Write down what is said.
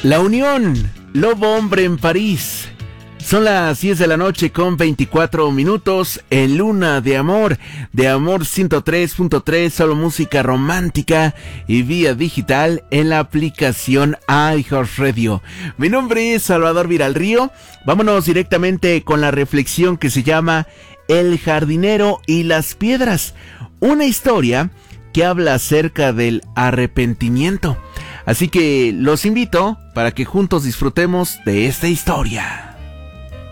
La Unión, Lobo Hombre en París. Son las 10 de la noche con 24 minutos en Luna de Amor 103.3, solo música romántica y vía digital en la aplicación iHeartRadio. Mi nombre es Salvador Viralrío. Vámonos directamente con la reflexión que se llama El jardinero y las piedras. Una historia que habla acerca del arrepentimiento. Así que los invito para que juntos disfrutemos de esta historia.